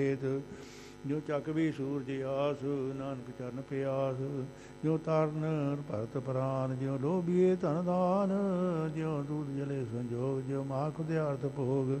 ਜੋ ਚੱਕ ਵੀ ਸੂਰਜ ਆਸ, ਨਾਨਕ ਚਰਨ ਪਿਆਸ। ਜੋ ਤਾਰਨ ਭਰਤ ਪ੍ਰਾਨ, ਜਿਉ ਲੋਭੀਏ ਧਨ ਦਾਨ। ਜਿਉ ਦੂਧ ਜਲੇ ਸੰਜੋਗ, ਜਿਉ ਮਾਖ ਉਦਿਆਰਥ ਭੋਗ।